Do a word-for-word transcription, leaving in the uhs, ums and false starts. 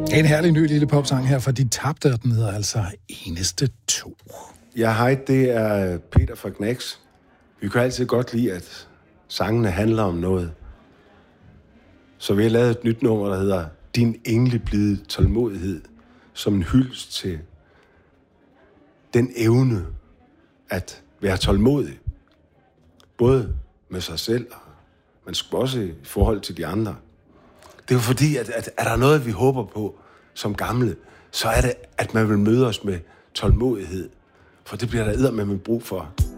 En herlig ny lille popsang her fra De Tabte, og den hedder altså Eneste To. Ja, hej, det er Peter fra Knacks. Vi kan altid godt lide, at sangene handler om noget. Så vi har lavet et nyt nummer, der hedder Din engleblide tålmodighed, som en hyldest til den evne at være tålmodig. Både med sig selv, men også i forhold til de andre. Det er jo fordi, at, at er der noget, vi håber på som gamle, så er det, at man vil møde os med tålmodighed. For det bliver der eddermame brug for.